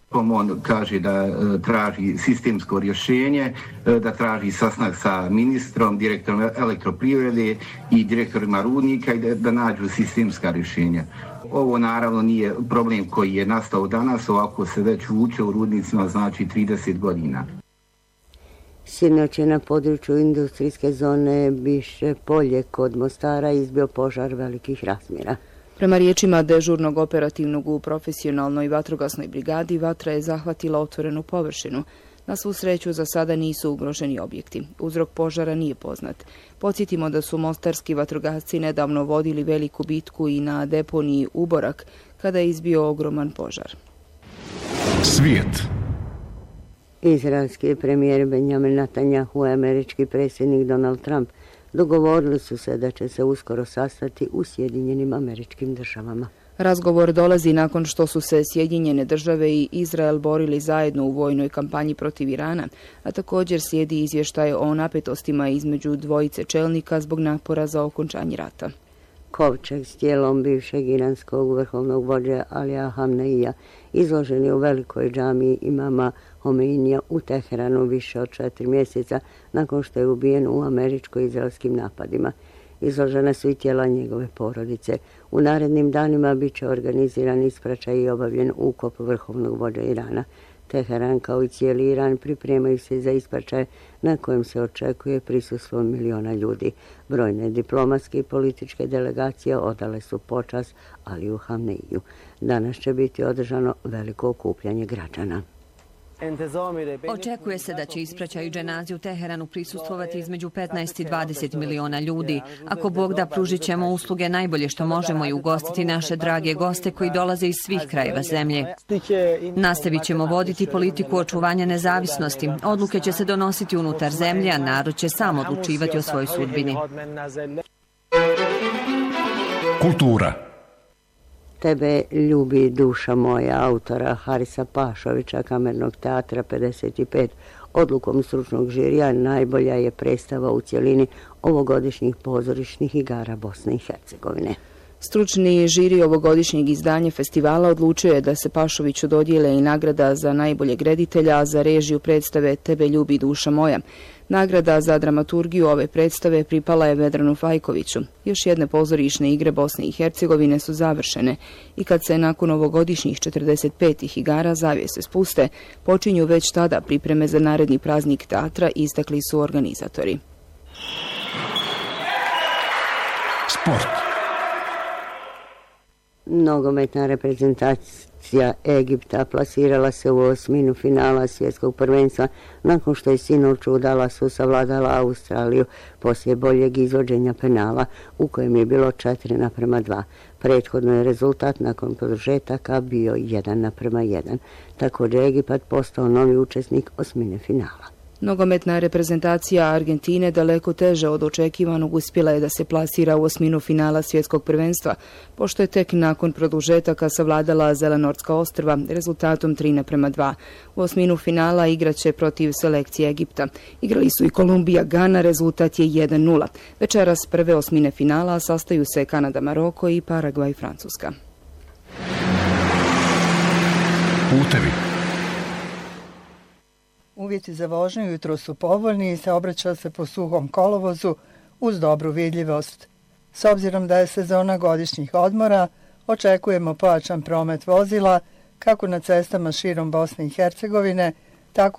On kaže da traži sistemsko rješenje, da traži sastanak sa ministrom, direktorom elektroprivrede i direktorima rudnika i da nađu sistemska rješenja. Ovo naravno nije problem koji je nastao danas, ovako se već vuče u rudnicima, znači 30 godina. Sinoć je na području industrijske zone Biše polje kod Mostara izbio požar velikih razmjera. Prema riječima dežurnog operativnog u profesionalnoj vatrogasnoj brigadi, vatra je zahvatila otvorenu površinu. Na svu sreću za sada nisu ugroženi objekti. Uzrok požara nije poznat. Podsjetimo da su mostarski vatrogasci nedavno vodili veliku bitku i na deponiji Uborak, kada je izbio ogroman požar. Svijet. Izraelski premijer Benjamin Netanjahu i američki predsjednik Donald Trump dogovorili su se da će se uskoro sastati u Sjedinjenim Američkim Državama. Razgovor dolazi nakon što su se Sjedinjene Države i Izrael borili zajedno u vojnoj kampanji protiv Irana, a također slijedi izvještaj o napetostima između dvojice čelnika zbog napora za okončanje rata. Kovčeg s tijelom bivšeg iranskog vrhovnog vođe Alija Hamneija izložen je u velikoj džamiji imama Homeinija u Teheranu više od 4 mjeseca nakon što je ubijen u američko-izraelskim napadima. Izložena su i tijela njegove porodice. U narednim danima bit će organiziran ispraćaj i obavljen ukop vrhovnog vođa Irana. Teheran kao i cijeli Iran pripremaju se za ispraćaj na kojem se očekuje prisustvo miliona ljudi. Brojne diplomatske i političke delegacije odale su počast Aliju Hamneiju. Danas će biti održano veliko okupljanje građana. Očekuje se da će ispraćaju dženazi u Teheranu prisustvovati između 15 i 20 miliona ljudi. Ako Bog da, pružit ćemo usluge najbolje što možemo i ugostiti naše drage goste koji dolaze iz svih krajeva zemlje. Nastavit ćemo voditi politiku očuvanja nezavisnosti. Odluke će se donositi unutar zemlje, a narod će sam odlučivati o svojoj sudbini. Kultura. Tebe ljubi duša moja, autora Harisa Pašovića, Kamernog teatra 55. Odlukom stručnog žirija najbolja je predstava u cjelini ovogodišnjih pozorišnih igara Bosne i Hercegovine. Stručni žiri ovogodišnjeg izdanja festivala odlučio je da se Pašoviću dodijele i nagrada za najboljeg reditelja, a za režiju predstave Tebe ljubi duša moja. Nagrada za dramaturgiju ove predstave pripala je Vedranu Fajkoviću. Još jedne pozorišne igre Bosne i Hercegovine su završene i kad se nakon ovogodišnjih 45. igara zavjese spuste, počinju već tada pripreme za naredni praznik teatra, istakli su organizatori. Sport. Nogometna reprezentacija Egipta plasirala se u osminu finala svjetskog prvenstva nakon što je sinoć u Dallasu savladala Australiju poslije boljeg izvođenja penala u kojem je bilo 4:2. Prethodno je rezultat nakon produžetaka bio 1:1. Također Egipat postao novi učesnik osmine finala. Nogometna reprezentacija Argentine daleko teže od očekivanog uspjela je da se plasira u osminu finala svjetskog prvenstva, pošto je tek nakon produžetaka savladala Zelenortska ostrva rezultatom 3:2. U osminu finala igraće protiv selekcije Egipta. Igrali su i Kolumbija, Gana, rezultat je 1:0. Večeras prve osmine finala sastaju se Kanada, Maroko i Paragvaj, Francuska. Putevi. Uvjeti za vožnju jutro su povoljni i saobraća se po suhom kolovozu uz dobru vidljivost. S obzirom da je sezona godišnjih odmora, očekujemo pojačan promet vozila kako na cestama širom Bosne i Hercegovine, tako